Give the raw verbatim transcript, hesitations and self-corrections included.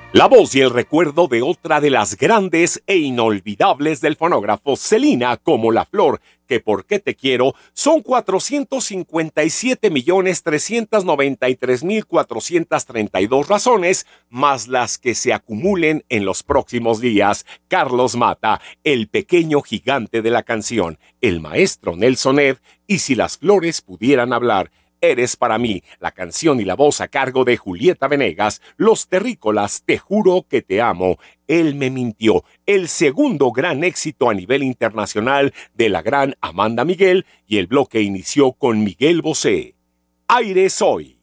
La voz y el recuerdo de otra de las grandes e inolvidables del fonógrafo, Selena, como La Flor, que Por qué te quiero, son cuatrocientos cincuenta y siete millones trescientos noventa y tres mil cuatrocientos treinta y dos razones, más las que se acumulen en los próximos días. Carlos Mata, el pequeño gigante de la canción, el maestro Nelson Ed, y Si las flores pudieran hablar. Eres para mí, la canción y la voz a cargo de Julieta Venegas, Los Terrícolas, Te juro que te amo, Él me mintió, el segundo gran éxito a nivel internacional de la gran Amanda Miguel, y el bloque inició con Miguel Bosé. Aire Soy.